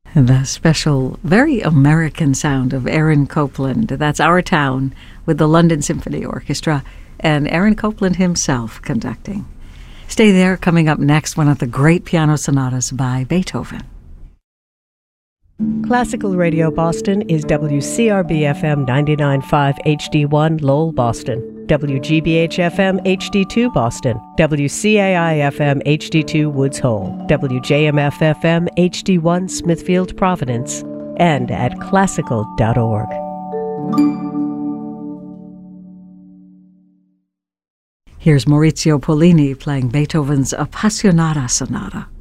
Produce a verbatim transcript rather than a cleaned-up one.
The special, very American sound of Aaron Copland. That's Our Town with the London Symphony Orchestra and Aaron Copland himself conducting. Stay there. Coming up next, one of the great piano sonatas by Beethoven. Classical Radio Boston is W C R B F M ninety-nine point five H D one Lowell, Boston, W G B H F M H D two Boston, W C A I F M H D two Woods Hole, W J M F F M H D one Smithfield, Providence, and at classical dot org. Here's Maurizio Pollini playing Beethoven's Appassionata Sonata.